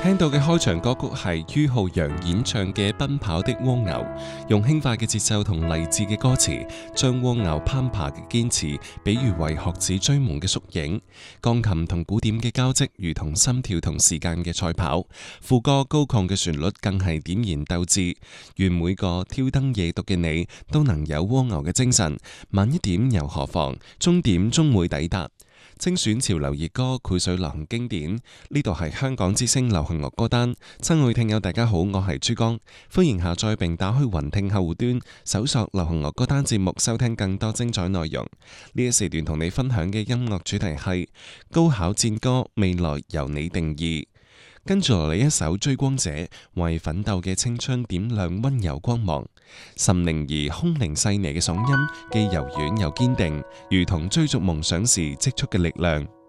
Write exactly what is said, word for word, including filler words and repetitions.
聽到嘅開場歌曲係于浩陽演唱嘅《奔跑的蝸牛》，用輕快嘅節奏同勵志嘅歌詞，將蝸牛攀爬嘅堅持比喻為學子追夢嘅縮影。鋼琴同鼓點嘅交織，如同心跳同時間嘅賽跑。副歌高亢嘅旋律更係點燃鬥志。願每個挑燈夜讀嘅你都能有蝸牛嘅精神，晚一點又何妨？終點終會抵達。精選潮流熱歌，繪水流行經典。呢度係香港之聲流行樂歌單。親愛聽友大家好，我係珠江，歡迎下載並打開雲聽客戶端，搜索流行樂歌單節目，收聽更多精彩內容。呢一時段同你分享嘅音樂主題係高考戰歌，未來由你定義。跟住落嚟一首《追光者》，為奮鬥嘅青春點亮溫柔光芒。岑寧兒空靈細膩嘅嗓音，既柔軟又堅定，如同追逐夢想時積蓄嘅力量。